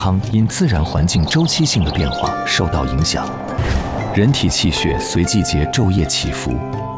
康因自然环境周期性的变化受到影响，人体气血随季节昼夜起伏。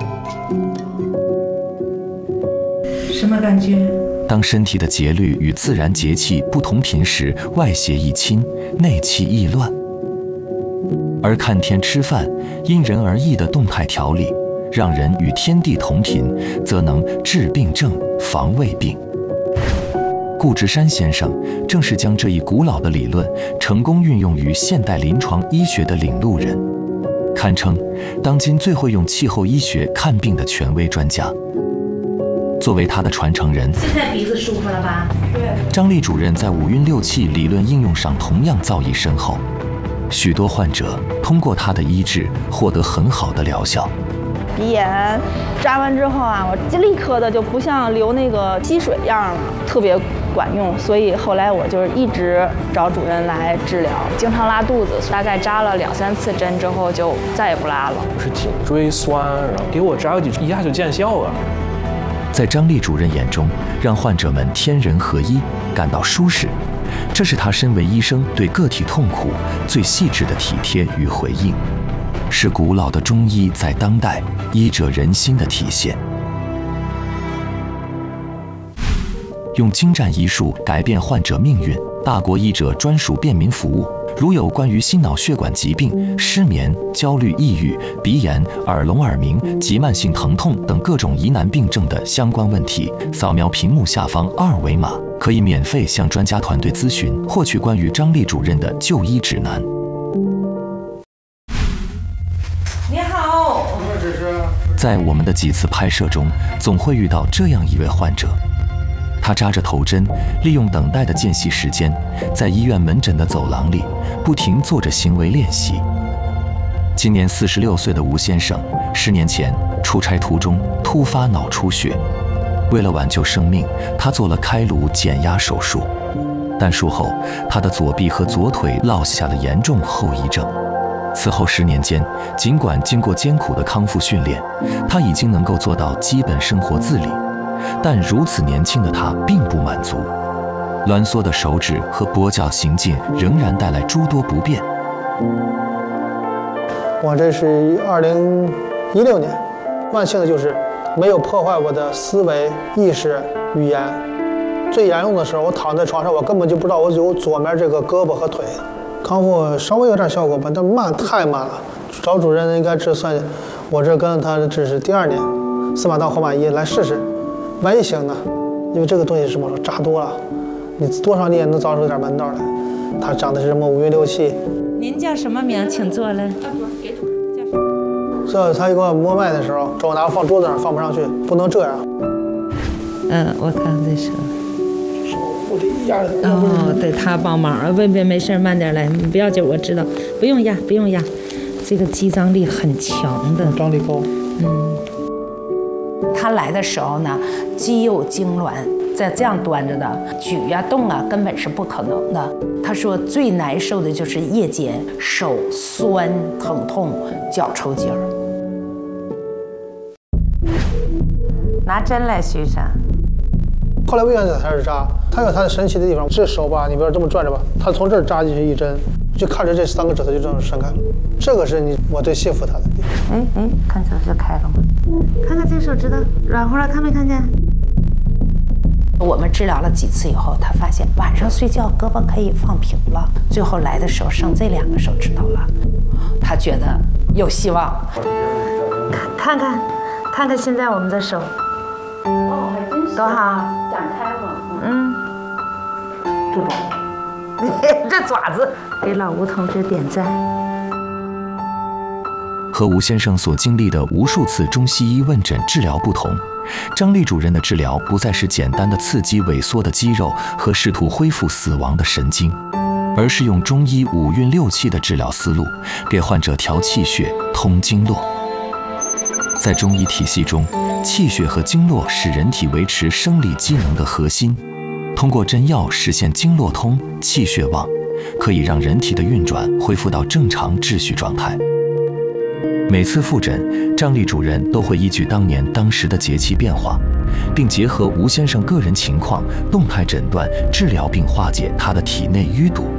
什么感觉？ 当身体的节律与自然节气不同频时，外邪易侵，内气易乱。而看天吃饭，因人而异的动态调理，让人与天地同频，则能治病症、防胃病。顾志山先生正是将这一古老的理论成功运用于现代临床医学的领路人，堪称当今最会用气候医学看病的权威专家。作为他的传承人， 现在鼻子舒服了吧？对。 张丽主任在五运六气理论应用上同样造诣深厚，许多患者通过他的医治获得很好的疗效。 鼻炎扎完之后啊，我立刻的就不像流那个积水一样了，特别管用。所以后来我就是一直找主任来治疗，经常拉肚子，大概扎了2、3次针之后就再也不拉了。 是颈椎酸，然后给我扎个几一下就见效了。 在张丽主任眼中，让患者们天人合一，感到舒适，这是他身为医生对个体痛苦最细致的体贴与回应，是古老的中医在当代医者仁心的体现。用精湛医术改变患者命运，大国医者专属便民服务。如有关于心脑血管疾病、失眠、焦虑、抑郁、鼻炎、耳聋耳鸣及慢性疼痛等各种疑难病症的相关问题，扫描屏幕下方2维码，可以免费向专家团队咨询，获取关于张丽主任的就医指南。 你好， 在我们的几次拍摄中，总会遇到这样一位患者。他扎着头针，利用等待的间隙时间，在医院门诊的走廊里不停做着行为练习。今年46岁的吴先生，10年前出差途中突发脑出血，为了挽救生命，他做了开颅减压手术，但术后他的左臂和左腿落下了严重后遗症。此后10年间，尽管经过艰苦的康复训练，他已经能够做到基本生活自理。但如此年轻的他并不满足，挛缩的手指和跛脚行进仍然带来诸多不便。 我这是2016年，万幸的就是没有破坏我的思维、意识、语言。最严重的时候，我躺在床上，我根本就不知道我有左面这个胳膊和腿。康复稍微有点效果吧，但太慢了。找主任应该这算我这跟他这是第2年，司马到后马医来试试。万一行呢？因为这个东西是什么？扎多了，你多少你也能找出点门道来。它长的是什么五运六气？ 您叫什么名？请坐来。 这他给我摸脉的时候，找我拿放桌子上放不上去，不能这样。 我看这手。 我这压着。 哦，对他帮忙啊，别没事，慢点来，你不要紧，我知道，不用压，不用压，这个肌张力很强的， 张力高。 他来的时候呢，肌肉痉挛，在这样端着的，举呀动啊，根本是不可能的。他说最难受的就是夜间手酸疼痛、脚抽筋儿。 拿针来，徐生。 后来魏院长开始扎，他有他的神奇的地方。这手吧，你不要这么转着吧，他从这儿扎进去一针，就看着这3个指头就这样伸开了。这个是我最信服他的地方。 看这就开了吗？看看这手指头软乎了，看没看见？ 我们治疗了几次以后，他发现晚上睡觉胳膊可以放平了。最后来的时候剩这2个手指头了，他觉得有希望。 看看现在我们的手， 还真是多好， 展开了。 这爪子，给老吴同志点赞。 和吴先生所经历的无数次中西医问诊治疗不同，张丽主任的治疗不再是简单的刺激萎缩的肌肉和试图恢复死亡的神经，而是用中医5运6气的治疗思路，给患者调气血、通经络。在中医体系中，气血和经络是人体维持生理机能的核心，通过针药实现经络通、气血旺，可以让人体的运转恢复到正常秩序状态。每次复诊，张丽主任都会依据当时的节气变化，并结合吴先生个人情况，动态诊断、治疗并化解他的体内淤堵。